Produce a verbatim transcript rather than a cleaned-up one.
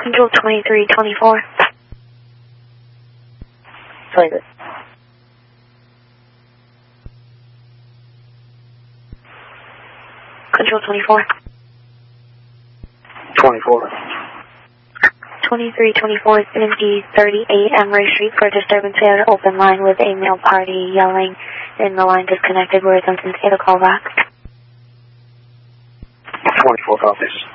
Control twenty-three twenty-four. twenty-three. Control twenty-four. twenty-four. twenty-three twenty-four is going to be thirty-eight Emery Street for disturbance at an open line with a male party yelling and the line disconnected. We're attempting to get a call back. twenty-four copies.